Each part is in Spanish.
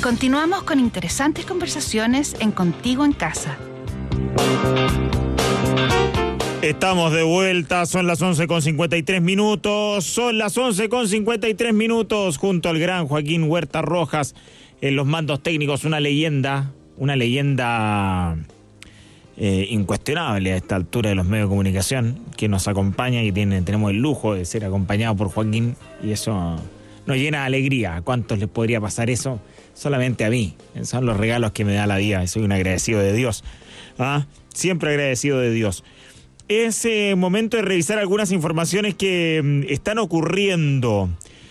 Continuamos con interesantes conversaciones en Contigo en Casa. Estamos de vuelta, son las 11:53 minutos, junto al gran Joaquín Huerta Rojas en los mandos técnicos, una leyenda incuestionable a esta altura de los medios de comunicación, que nos acompaña y tenemos el lujo de ser acompañado por Joaquín, y eso nos llena de alegría. ¿A cuántos les podría pasar eso? Solamente a mí. Son los regalos que me da la vida, y soy un agradecido de Dios. Siempre agradecido de Dios. Es momento de revisar algunas informaciones que están ocurriendo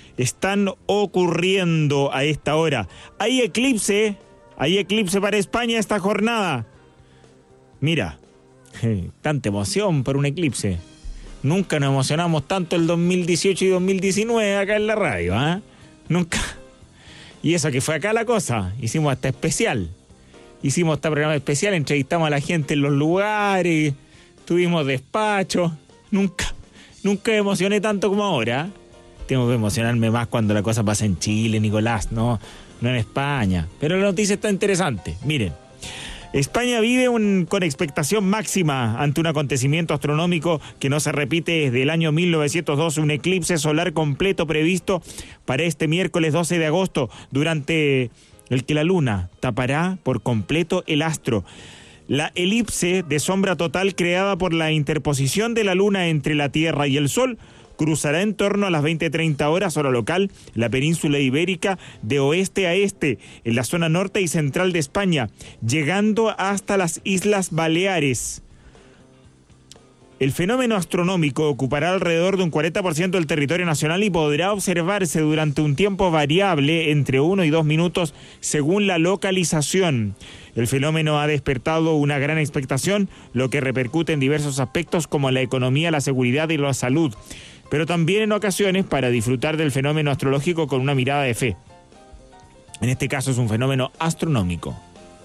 a esta hora. Hay eclipse para España esta jornada. Mira, tanta emoción por un eclipse. Nunca nos emocionamos tanto el 2018 y 2019 acá en la radio, Nunca. Y eso que fue acá la cosa. Hicimos este programa especial, entrevistamos a la gente en los lugares, tuvimos despacho. Nunca me emocioné tanto como ahora. Tengo que emocionarme más cuando la cosa pasa en Chile, Nicolás, no en España. Pero la noticia está interesante. Miren, España vive con expectación máxima ante un acontecimiento astronómico que no se repite desde el año 1912, un eclipse solar completo previsto para este miércoles 12 de agosto, durante el que la luna tapará por completo el astro. La elipse de sombra total creada por la interposición de la luna entre la Tierra y el Sol cruzará en torno a las 20:30 horas, hora local, la península ibérica de oeste a este, en la zona norte y central de España, llegando hasta las Islas Baleares. El fenómeno astronómico ocupará alrededor de un 40% del territorio nacional y podrá observarse durante un tiempo variable entre 1 y 2 minutos según la localización. El fenómeno ha despertado una gran expectación, lo que repercute en diversos aspectos como la economía, la seguridad y la salud, pero también en ocasiones para disfrutar del fenómeno astrológico con una mirada de fe. En este caso es un fenómeno astronómico.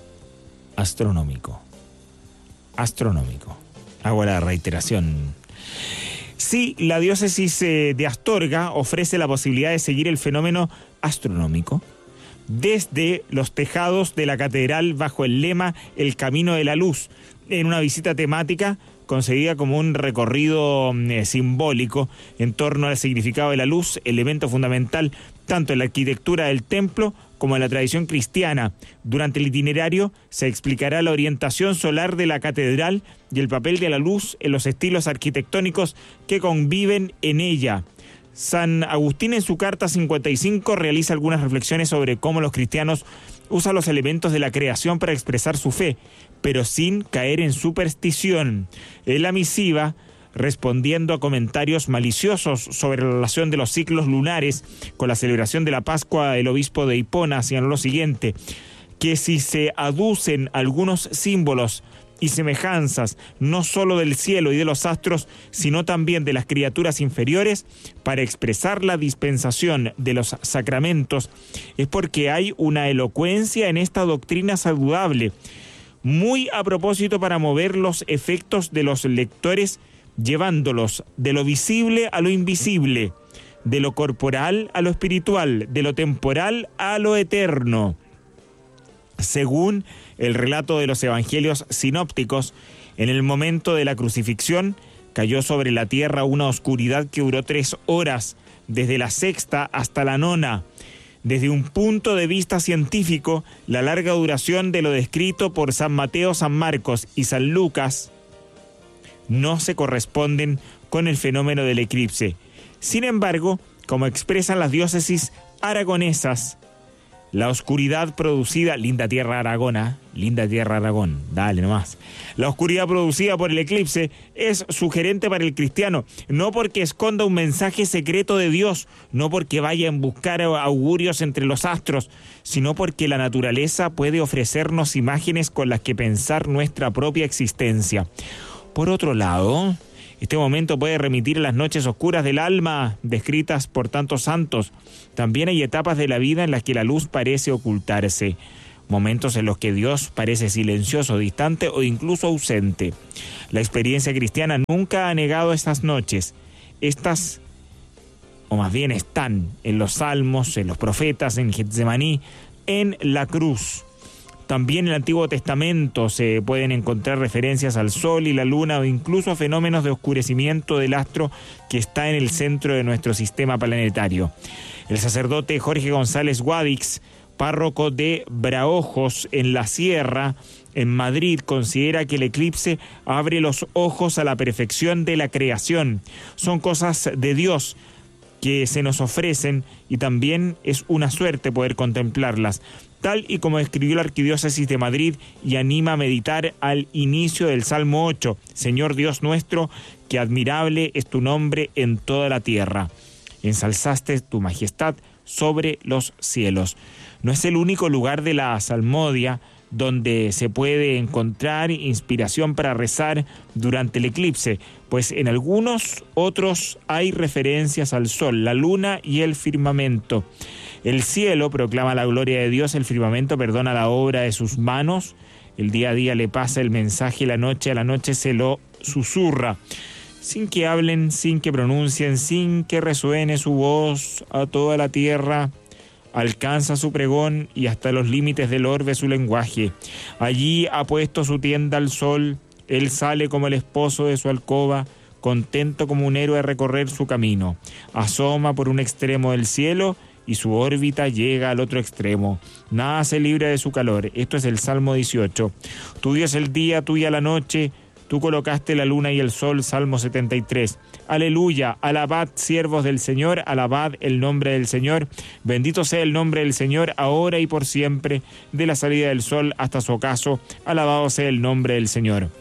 Hago la reiteración. Sí, la diócesis de Astorga ofrece la posibilidad de seguir el fenómeno astronómico desde los tejados de la catedral bajo el lema El Camino de la Luz, en una visita temática concebida como un recorrido simbólico en torno al significado de la luz, elemento fundamental tanto en la arquitectura del templo como en la tradición cristiana. Durante el itinerario se explicará la orientación solar de la catedral y el papel de la luz en los estilos arquitectónicos que conviven en ella. San Agustín, en su carta 55, realiza algunas reflexiones sobre cómo los cristianos usan los elementos de la creación para expresar su fe, pero sin caer en superstición. En la misiva, respondiendo a comentarios maliciosos sobre la relación de los ciclos lunares con la celebración de la Pascua, el obispo de Hipona señaló lo siguiente: que si se aducen algunos símbolos y semejanzas no solo del cielo y de los astros, sino también de las criaturas inferiores, para expresar la dispensación de los sacramentos, es porque hay una elocuencia en esta doctrina saludable, muy a propósito para mover los efectos de los lectores, llevándolos de lo visible a lo invisible, de lo corporal a lo espiritual, de lo temporal a lo eterno. Según el relato de los evangelios sinópticos, en el momento de la crucifixión cayó sobre la tierra una oscuridad que duró 3 horas, desde la 6ª hasta la 9ª. Desde un punto de vista científico, la larga duración de lo descrito por San Mateo, San Marcos y San Lucas no se corresponden con el fenómeno del eclipse. Sin embargo, como expresan las diócesis aragonesas, la oscuridad producida, linda tierra Aragón, dale nomás. La oscuridad producida por el eclipse es sugerente para el cristiano, no porque esconda un mensaje secreto de Dios, no porque vaya a buscar augurios entre los astros, sino porque la naturaleza puede ofrecernos imágenes con las que pensar nuestra propia existencia. Por otro lado, este momento puede remitir a las noches oscuras del alma descritas por tantos santos. También hay etapas de la vida en las que la luz parece ocultarse, momentos en los que Dios parece silencioso, distante o incluso ausente. La experiencia cristiana nunca ha negado estas noches. O más bien están en los salmos, en los profetas, en Getsemaní, en la cruz. También en el Antiguo Testamento se pueden encontrar referencias al sol y la luna o incluso a fenómenos de oscurecimiento del astro que está en el centro de nuestro sistema planetario. El sacerdote Jorge González Guadix, párroco de Braojos en la Sierra, en Madrid, considera que el eclipse abre los ojos a la perfección de la creación. Son cosas de Dios que se nos ofrecen y también es una suerte poder contemplarlas, tal y como escribió la Arquidiócesis de Madrid y anima a meditar al inicio del Salmo 8, Señor Dios nuestro, que admirable es tu nombre en toda la tierra. Ensalzaste tu majestad sobre los cielos. No es el único lugar de la salmodia donde se puede encontrar inspiración para rezar durante el eclipse, pues en algunos otros hay referencias al sol, la luna y el firmamento. El cielo proclama la gloria de Dios, el firmamento perdona la obra de sus manos, el día a día le pasa el mensaje y la noche a la noche se lo susurra. Sin que hablen, sin que pronuncien, sin que resuene su voz, a toda la tierra alcanza su pregón y hasta los límites del orbe su lenguaje. Allí ha puesto su tienda al sol, él sale como el esposo de su alcoba, contento como un héroe a recorrer su camino. Asoma por un extremo del cielo y su órbita llega al otro extremo. Nada se libra de su calor. Esto es el Salmo 18. Tuyo es el día, tuya la noche, tú colocaste la luna y el sol, Salmo 73. Aleluya, alabad siervos del Señor, alabad el nombre del Señor. Bendito sea el nombre del Señor, ahora y por siempre, de la salida del sol hasta su ocaso. Alabado sea el nombre del Señor.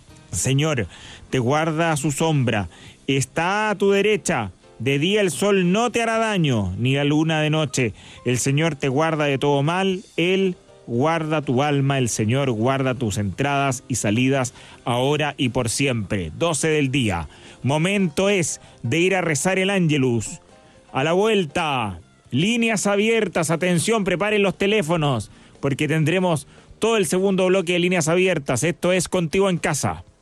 Señor, te guarda a su sombra, está a tu derecha. De día el sol no te hará daño, ni la luna de noche. El Señor te guarda de todo mal, Él guarda tu alma, el Señor guarda tus entradas y salidas, ahora y por siempre. 12 del día. Momento es de ir a rezar el Ángelus. A la vuelta, líneas abiertas, atención, preparen los teléfonos, porque tendremos todo el segundo bloque de líneas abiertas. Esto es Contigo en Casa.